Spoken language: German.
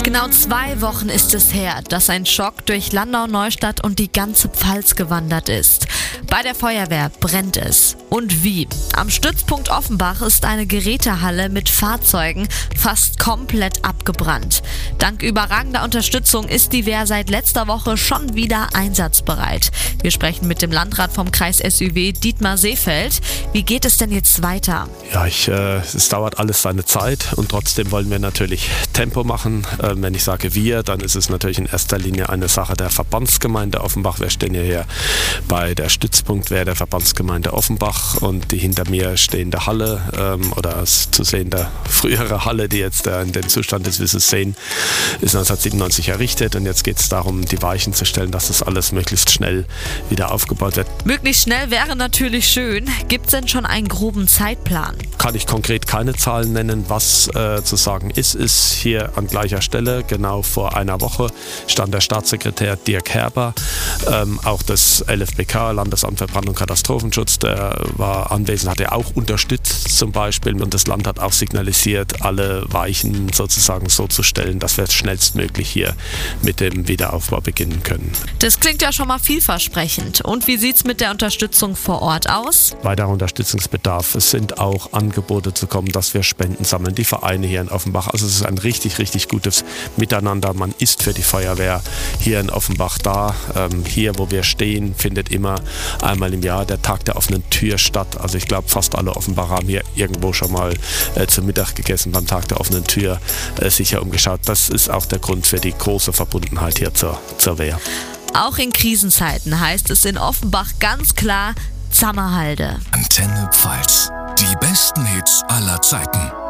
Genau 2 Wochen ist es her, dass ein Schock durch Landau-Neustadt und die ganze Pfalz gewandert ist. Bei der Feuerwehr brennt es. Und wie? Am Stützpunkt Offenbach ist eine Gerätehalle mit Fahrzeugen fast komplett abgebrannt. Dank überragender Unterstützung ist die Wehr seit letzter Woche schon wieder einsatzbereit. Wir sprechen mit dem Landrat vom Kreis SÜW, Dietmar Seefeld. Wie geht es denn jetzt weiter? Ja, es dauert alles seine Zeit und trotzdem wollen wir natürlich Tempo machen. Wenn ich sage wir, dann ist es natürlich in erster Linie eine Sache der Verbandsgemeinde Offenbach. Wir stehen hier bei der Stützpunktwehr der Verbandsgemeinde Offenbach und die hinter mir stehende Halle oder zu sehende frühere Halle, die jetzt in dem Zustand ist, wie Sie es sehen, ist 1997 errichtet und jetzt geht es darum, die Weichen zu stellen, dass das alles möglichst schnell wieder aufgebaut wird. Möglichst schnell wäre natürlich schön. Gibt es denn schon einen groben Zeitplan? Kann ich konkret keine Zahlen nennen. Was zu sagen ist hier an gleicher Stelle, genau vor einer Woche, stand der Staatssekretär Dirk Herber, auch das LFBK, Landesamt für Brand- und Katastrophenschutz, der war anwesend, hat er auch unterstützt zum Beispiel und das Land hat auch signalisiert, alle Weichen sozusagen so zu stellen, dass wir schnellstmöglich hier mit dem Wiederaufbau beginnen können. Das klingt ja schon mal vielversprechend. Und wie sieht es mit der Unterstützung vor Ort aus? Weiterer Unterstützungsbedarf. Es sind auch Angebote zu kommen, dass wir Spenden sammeln, die Vereine hier in Offenbach. Also es ist ein richtig, richtig gutes Miteinander. Man ist für die Feuerwehr hier in Offenbach da. Hier, wo wir stehen, findet immer einmal im Jahr der Tag der offenen Tür statt. Also ich glaube, fast alle Offenbacher haben hier irgendwo schon mal zu Mittag gegessen beim Tag der offenen Tür, sicher umgeschaut. Das ist auch der Grund für die große Verbundenheit hier zur Wehr. Auch in Krisenzeiten heißt es in Offenbach ganz klar Zammerhalde. Antenne Pfalz. Die besten Hits aller Zeiten.